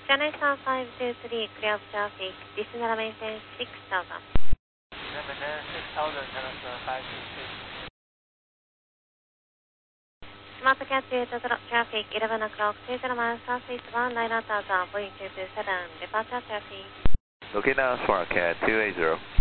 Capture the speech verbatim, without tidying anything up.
Skyline five two three, clear of traffic. Descend maintenance six thousand. Maintenance six thousand, Skyline five two three. Smart cat two eight zero, traffic eleven o'clock, two zero miles southeastbound, nine thousand, Boeing two two seven, departure traffic. Okay now, Smart Cat two eight zero.